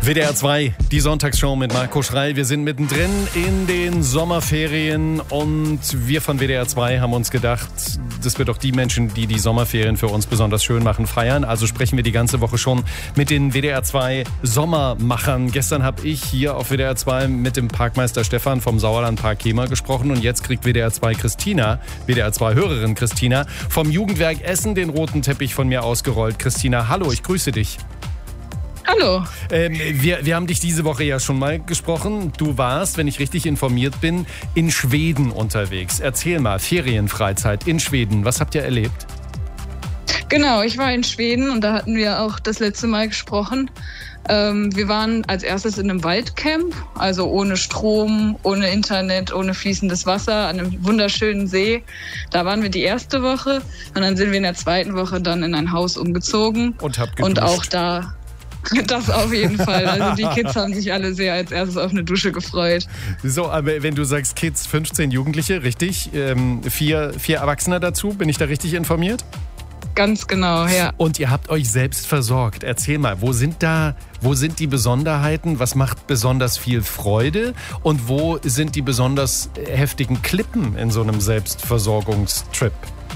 WDR 2, die Sonntagsshow mit Marco Schrei. Wir sind mittendrin in den Sommerferien und wir von WDR 2 haben uns gedacht, dass wir doch die Menschen, die die Sommerferien für uns besonders schön machen, feiern. Also sprechen wir die ganze Woche schon mit den WDR 2 Sommermachern. Gestern habe ich hier auf WDR 2 mit dem Parkmeister Stefan vom Sauerlandpark Kemer gesprochen und jetzt kriegt WDR 2 Christina, WDR 2 Hörerin Christina, vom Jugendwerk Essen den roten Teppich von mir ausgerollt. Christina, hallo, ich grüße dich. Hallo. Wir haben dich diese Woche ja schon mal gesprochen. Du warst, wenn ich richtig informiert bin, in Schweden unterwegs. Erzähl mal, Ferienfreizeit in Schweden. Was habt ihr erlebt? Genau, ich war in Schweden und da hatten wir auch das letzte Mal gesprochen. Wir waren als erstes in einem Waldcamp, also ohne Strom, ohne Internet, ohne fließendes Wasser, an einem wunderschönen See. Da waren wir die erste Woche und dann sind wir in der zweiten Woche dann in ein Haus umgezogen. Und habt geduscht. Und auch da... Das auf jeden Fall. Also die Kids haben sich alle sehr als erstes auf eine Dusche gefreut. So, aber wenn du sagst Kids, 15 Jugendliche, richtig? 4 Erwachsene dazu, bin ich da richtig informiert? Ganz genau, ja. Und ihr habt euch selbst versorgt. Erzähl mal, wo sind die Besonderheiten? Was macht besonders viel Freude? Und wo sind die besonders heftigen Klippen in so einem Selbstversorgungstrip?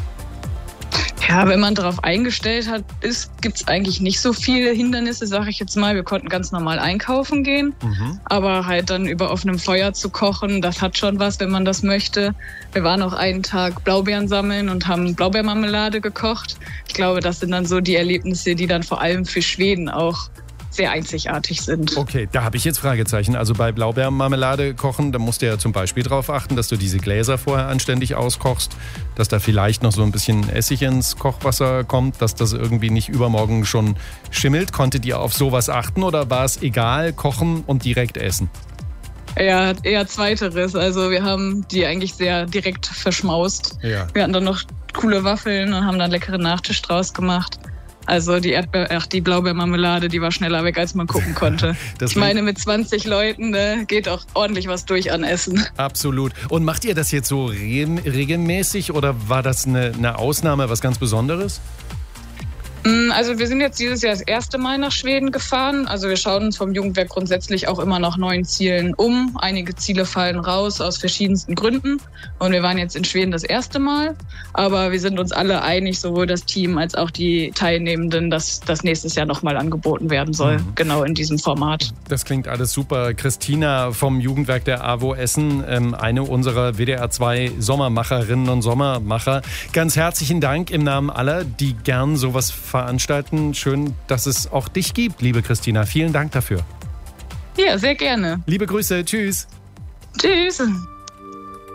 Ja, wenn man darauf eingestellt ist, gibt es eigentlich nicht so viele Hindernisse, sage ich jetzt mal. Wir konnten ganz normal einkaufen gehen, aber halt dann über offenem Feuer zu kochen, das hat schon was, wenn man das möchte. Wir waren auch einen Tag Blaubeeren sammeln und haben Blaubeermarmelade gekocht. Ich glaube, das sind dann so die Erlebnisse, die dann vor allem für Schweden auch sehr einzigartig sind. Okay, da habe ich jetzt Fragezeichen. Also bei Blaubeermarmelade kochen, da musst du ja zum Beispiel darauf achten, dass du diese Gläser vorher anständig auskochst, dass da vielleicht noch so ein bisschen Essig ins Kochwasser kommt, dass das irgendwie nicht übermorgen schon schimmelt. Konntet ihr auf sowas achten oder war es egal, kochen und direkt essen? Ja, eher zweiteres. Also wir haben die eigentlich sehr direkt verschmaust. Ja. Wir hatten dann noch coole Waffeln und haben dann leckeren Nachtisch draus gemacht. Also die Blaubeermarmelade, die war schneller weg, als man gucken konnte. Ich meine, mit 20 Leuten geht auch ordentlich was durch an Essen. Absolut. Und macht ihr das jetzt so regelmäßig oder war das eine Ausnahme, was ganz Besonderes? Also wir sind jetzt dieses Jahr das erste Mal nach Schweden gefahren. Also wir schauen uns vom Jugendwerk grundsätzlich auch immer nach neuen Zielen um. Einige Ziele fallen raus aus verschiedensten Gründen. Und wir waren jetzt in Schweden das erste Mal. Aber wir sind uns alle einig, sowohl das Team als auch die Teilnehmenden, dass das nächstes Jahr nochmal angeboten werden soll. Genau in diesem Format. Das klingt alles super. Christina vom Jugendwerk der AWO Essen, eine unserer WDR 2 Sommermacherinnen und Sommermacher. Ganz herzlichen Dank im Namen aller, die gern sowas veranstalten. Schön, dass es auch dich gibt, liebe Christina. Vielen Dank dafür. Ja, sehr gerne. Liebe Grüße. Tschüss. Tschüss.